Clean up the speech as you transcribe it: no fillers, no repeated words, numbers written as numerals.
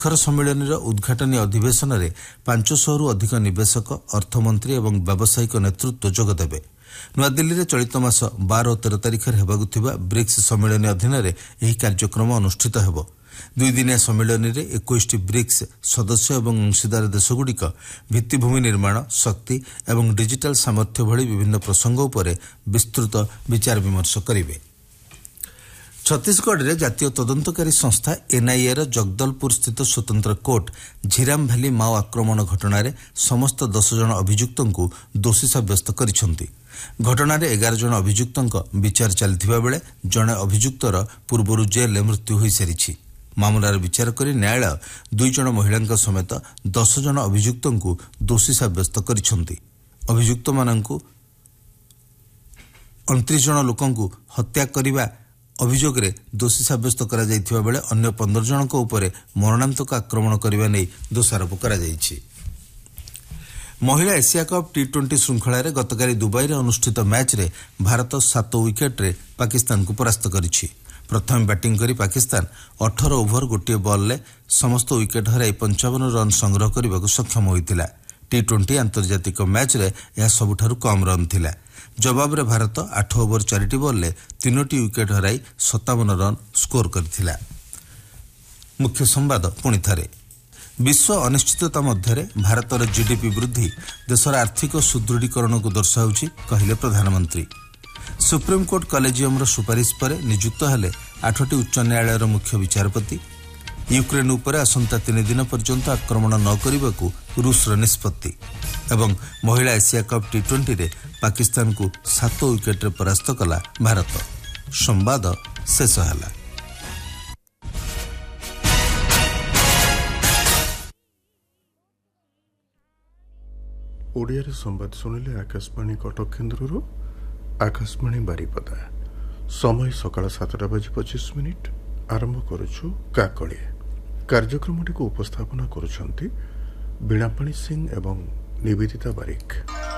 ଶିଖର ସମ୍ମିଳନୀର ଉଦ୍ଘାଟନୀ ଅଧିବେଶନରେ 500ରୁ ଅଧିକ ନିବେଶକ, ଅର୍ଥମନ୍ତ୍ରୀ ଏବଂ ବ୍ୟବସାୟିକ ନେତୃତ୍ୱ ଯୋଗଦେବେ। ନୂଆଦିଲ୍ଲୀରେ ଚଳିତ ମାସ 12 ଓ 13 ତାରିଖରେ ହେବାକୁ ଥିବା ବ୍ରିକ୍ସ ସମ୍ମିଳନୀ ଅଧୀନରେ ଏହି କାର୍ଯ୍ୟକ୍ରମ ଅନୁଷ୍ଠିତ ହେବ। ଦୁଇଦିନିଆ ସମ୍ମିଳନୀରେ 21ଟି ବ୍ରିକ୍ସ ସଦସ୍ୟ ଏବଂ ଅଂଶୀଦାର ଦେଶଗୁଡ଼ିକ ଭିତ୍ତିଭୂମି ନିର୍ମାଣ, ଶକ୍ତି ଏବଂ ଡିଜିଟାଲ ସାମର୍ଥ୍ୟ ଭଳି ବିଭିନ୍ନ ପ୍ରସଙ୍ଗ ଉପରେ ବିସ୍ତୃତ ବିଚାର ବିମର୍ଶ କରିବେ। ଛତିଶଗଡ଼ରେ ଜାତୀୟ ତଦନ୍ତକାରୀ ସଂସ୍ଥା ଏନ୍ଆଇଏର ଜଗଦଲପୁର ସ୍ଥିତ ସ୍ୱତନ୍ତ୍ର କୋର୍ଟ ଝିରାମ ଭ୍ୟାଲି ମାଓ ଆକ୍ରମଣ ଘଟଣାରେ ସମସ୍ତ 10 ଜଣ ଅଭିଯୁକ୍ତଙ୍କୁ ଦୋଷୀ ସାବ୍ୟସ୍ତ କରିଛନ୍ତି। ଘଟଣାରେ 11 ଜଣ ଅଭିଯୁକ୍ତଙ୍କ ବିଚାର ଚାଲିଥିବା ବେଳେ ଜଣେ ଅଭିଯୁକ୍ତର ପୂର୍ବରୁ ଜେଲ୍ରେ ମୃତ୍ୟୁ ହୋଇସାରିଛି। ମାମଲାର ବିଚାର କରି ନ୍ୟାୟାଳୟ 2 ଜଣ ମହିଳାଙ୍କ ସମେତ 10 ଜଣ ଅଭିଯୁକ୍ତଙ୍କୁ ଦୋଷୀ ସାବ୍ୟସ୍ତ କରିଛନ୍ତି। ଅଭିଯୁକ୍ତମାନଙ୍କୁ 29 ଜଣ ଲୋକଙ୍କୁ ହତ୍ୟା କରିବା ଅଭିଯୋଗରେ ଦୋଷୀ ସାବ୍ୟସ୍ତ କରାଯାଇଥିବା ବେଳେ ଅନ୍ୟ 15 ଜଣଙ୍କ ଉପରେ ମରଣାନ୍ତକ ଆକ୍ରମଣ କରିବା ନେଇ ଦୋଷାରୋପ କରାଯାଇଛି। ମହିଳା ଏସିଆ କପ୍ ଟି20 ଶୃଙ୍ଖଳାରେ ଗତକାଲି ଦୁବାଇରେ ଅନୁଷ୍ଠିତ ମ୍ୟାଚ୍ରେ ଭାରତ 7 ୱିକେଟ୍ରେ ପାକିସ୍ତାନକୁ ପରାସ୍ତ କରିଛି। ପ୍ରଥମେ ବ୍ୟାଟିଂ କରି ପାକିସ୍ତାନ 18 ଓଭର ଗୋଟିଏ ବଲ୍ରେ ସମସ୍ତ ୱିକେଟ୍ ହରାଇ 55 ରନ୍ ସଂଗ୍ରହ କରିବାକୁ ସକ୍ଷମ ହୋଇଥିଲା। ଟି20 ଆନ୍ତର୍ଜାତିକ ମ୍ୟାଚ୍ରେ ଏହା ସବୁଠାରୁ କମ୍ ରନ୍ ଥିଲା। ଜବାବରେ ଭାରତ 8 ଓଭର 4ଟି ବଲ୍ରେ 3ଟି ୱିକେଟ୍ ହରାଇ 57 ରନ୍ ସ୍କୋର କରିଥିଲା। ମୁଖ୍ୟ ସମ୍ବାଦ ପୁଣିଥରେ। ବିଶ୍ୱ ଅନିଶ୍ଚିତତା ମଧ୍ୟରେ ଭାରତର ଜିଡିପି ବୃଦ୍ଧି ଦେଶର ଆର୍ଥିକ ସୁଦୃଢ଼ୀକରଣକୁ ଦର୍ଶାଉଛି, କହିଲେ ପ୍ରଧାନମନ୍ତ୍ରୀ। ସୁପ୍ରିମକୋର୍ଟ କଲେଜିୟମର ସୁପାରିଶ ପରେ ନିଯୁକ୍ତ ହେଲେ 8ଟି ଉଚ୍ଚ ନ୍ୟାୟାଳୟର ମୁଖ୍ୟ ବିଚାରପତି। ୟୁକ୍ରେନ ଉପରେ ଆସନ୍ତା 3 ଦିନ ପର୍ଯ୍ୟନ୍ତ ଆକ୍ରମଣ ନ କରିବାକୁ ରୁଷର ନିଷ୍ପତ୍ତି ଏବଂ ମହିଳା ଏସିଆ କପ୍ ଟି20ରେ ପାକିସ୍ତାନକୁ 7 ୱିକେଟ୍ରେ ପରାସ୍ତ କଲା ଭାରତ। ସମ୍ବାଦ ଶେଷ ହେଲା। ଓଡ଼ିଆରେ ସମ୍ବାଦ ଶୁଣିଲେ ଆକାଶବାଣୀ କଟକ କେନ୍ଦ୍ରରୁ। ଆକାଶବାଣୀ ବାରିପଦା। ସମୟ ସକାଳ 7:25। ଆରମ୍ଭ କରୁଛୁ କାକଳିଆ। କାର୍ଯ୍ୟକ୍ରମଟିକୁ ଉପସ୍ଥାପନା କରୁଛନ୍ତି ବୀଣାପାଣି ସିଂ ଏବଂ ନିବେଦିତା ବାରିକ।